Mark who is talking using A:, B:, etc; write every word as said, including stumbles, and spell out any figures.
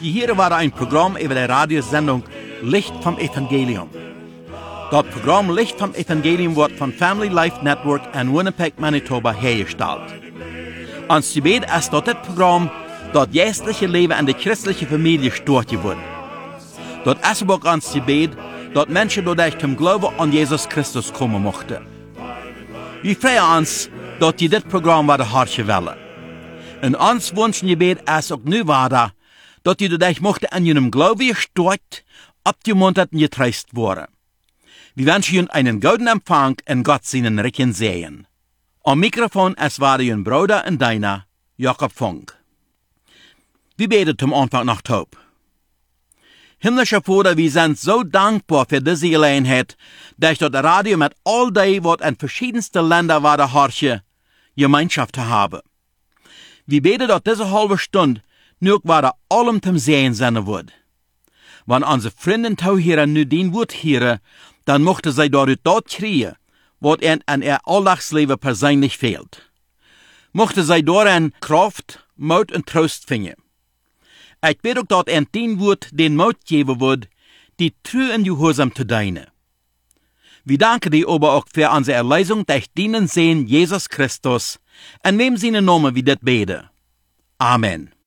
A: Hier war ein Programm über die Radiosendung Licht vom Evangelium. Das Programm Licht vom Evangelium wird von Family Life Network in Winnipeg, Manitoba hergestellt. Ons gebed ist, dass das Programm das geistliche Leben in der christlichen Familie stört wird. Das ist auch ons gebed, dass Menschen dadurch zum Glauben an Jesus Christus kommen möchten. Wir freuen uns, dass die das Programm weiter hartje wollen. Und ons wünschen gebed ist auch nu weiter, dass die dadurch möchten an ihrem Glauben gestört, abgemuntert und getröstet worden. Wir wünschen Ihnen einen guten Empfang und Gott seinen Recken sehen. Am Mikrofon es war Ihr Bruder und deiner, Jakob Funk. Wir beten zum Anfang nach Taub. Himmlischer Vater, wir sind so dankbar für diese Gelegenheit, dass das Radio mit all dem, was in verschiedensten Ländern war, der Harche, Gemeinschaft zu haben. Wir beten, dass diese halbe Stunde nur war allem zum Sehen sein wird. Wenn unsere Freunde hier nu den Wort hören, dann mochte sie dort dort kriegen, was ihnen an ihr Alltagsleben persönlich fehlt. Mochte sie darin Kraft, Mut und Trost finden. Ich bete auch, dass ihnen den Wort den Mut geben wird, die treu und gehorsam zu dienen. Wir danken dir aber auch für unsere Erlösung durch deinen Sohn Jesus Christus, in wem seine Namen wir das beten. Amen.